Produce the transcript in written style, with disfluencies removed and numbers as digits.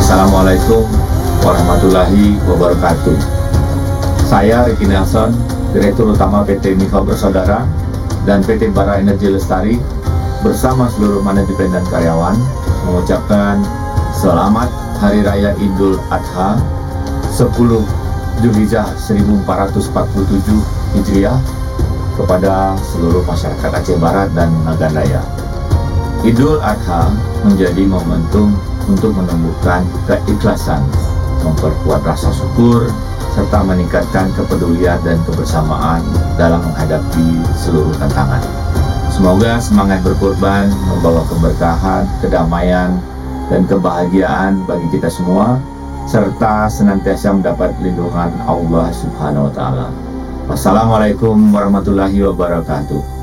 Assalamualaikum warahmatullahi wabarakatuh. Saya Ricky Nelson, Direktur Utama PT Mifa Bersaudara dan PT Bara Energi Lestari bersama seluruh manajemen dan karyawan mengucapkan selamat Hari Raya Idul Adha 10 Zulhijjah 1447 Hijriah kepada seluruh masyarakat Aceh Barat dan Nagandaia. Idul Adha menjadi momentum untuk menumbuhkan keikhlasan, memperkuat rasa syukur, serta meningkatkan kepedulian dan kebersamaan dalam menghadapi seluruh tantangan. Semoga semangat berkorban membawa keberkahan, kedamaian, dan kebahagiaan bagi kita semua, serta senantiasa mendapat lindungan Allah Subhanahu wa Ta'ala. Wassalamualaikum warahmatullahi wabarakatuh.